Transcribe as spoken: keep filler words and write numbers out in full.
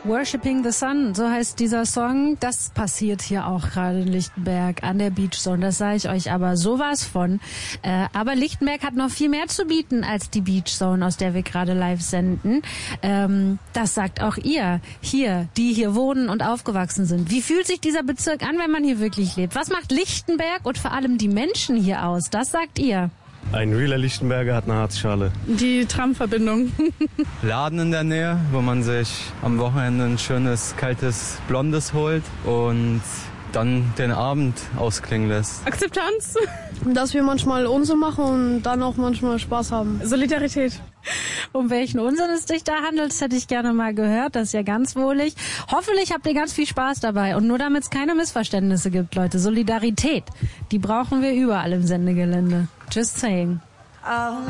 Worshipping the Sun, so heißt dieser Song. Das passiert hier auch gerade in Lichtenberg an der Beach Zone. Das sage ich euch aber sowas von. Äh, aber Lichtenberg hat noch viel mehr zu bieten als die Beach Zone, aus der wir gerade live senden. Ähm, das sagt auch ihr hier, die hier wohnen und aufgewachsen sind. Wie fühlt sich dieser Bezirk an, wenn man hier wirklich lebt? Was macht Lichtenberg und vor allem die Menschen hier aus? Das sagt ihr. Ein realer Lichtenberger hat eine Harzschale. Die Tramverbindung. Laden in der Nähe, wo man sich am Wochenende ein schönes, kaltes Blondes holt und dann den Abend ausklingen lässt. Akzeptanz. Dass wir manchmal Unsinn machen und dann auch manchmal Spaß haben. Solidarität. Um welchen Unsinn es sich da handelt, das hätte ich gerne mal gehört. Das ist ja ganz wohlig. Hoffentlich habt ihr ganz viel Spaß dabei. Und nur damit es keine Missverständnisse gibt, Leute. Solidarität, die brauchen wir überall im Sendegelände. Just saying.